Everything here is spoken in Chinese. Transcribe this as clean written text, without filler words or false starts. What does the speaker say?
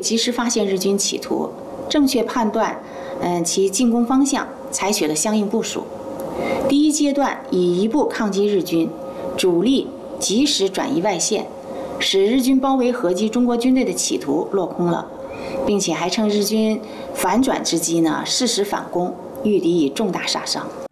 及时发现日军企图，正确判断其进攻方向，采取了相应部署。第一阶段以一部抗击日军，主力及时转移外线，使日军包围合击中国军队的企图落空了，并且还趁日军反转之机呢，适时反攻，御敌以重大杀伤。